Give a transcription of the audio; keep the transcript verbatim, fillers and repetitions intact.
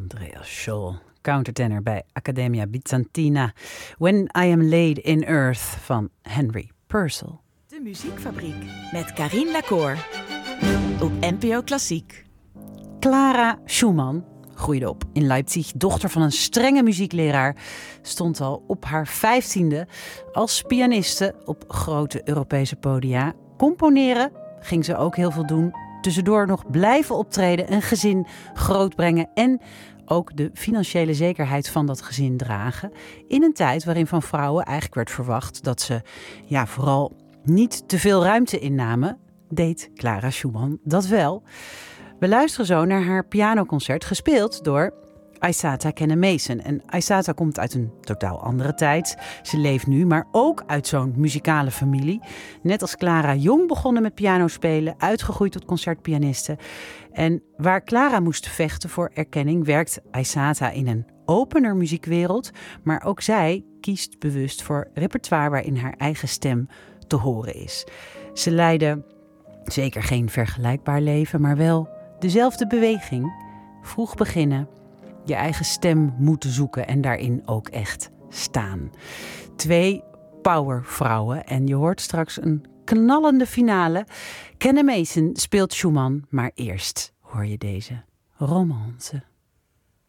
Andreas Scholl, countertenor bij Accademia Bizantina. When I Am Laid in Earth van Henry Purcell. De Muziekfabriek met Carien Lacour op N P O Klassiek. Clara Schumann groeide op in Leipzig, dochter van een strenge muziekleraar, stond al op haar vijftiende als pianiste op grote Europese podia. Componeren ging ze ook heel veel doen. Tussendoor nog blijven optreden, een gezin grootbrengen en ook de financiële zekerheid van dat gezin dragen. In een tijd waarin van vrouwen eigenlijk werd verwacht dat ze ja, vooral niet te veel ruimte innamen, deed Clara Schumann dat wel. We luisteren zo naar haar pianoconcert, gespeeld door Aissata Kenne-Mason. En Aissata komt uit een totaal andere tijd. Ze leeft nu, maar ook uit zo'n muzikale familie. Net als Clara jong begonnen met pianospelen, uitgegroeid tot concertpianiste. En waar Clara moest vechten voor erkenning, werkt Aissata in een opener muziekwereld. Maar ook zij kiest bewust voor repertoire waarin haar eigen stem te horen is. Ze leiden zeker geen vergelijkbaar leven, maar wel dezelfde beweging. Vroeg beginnen, je eigen stem moeten zoeken en daarin ook echt staan. Twee powervrouwen en je hoort straks een knallende finale. Kenne-Mason speelt Schumann, maar eerst hoor je deze romance.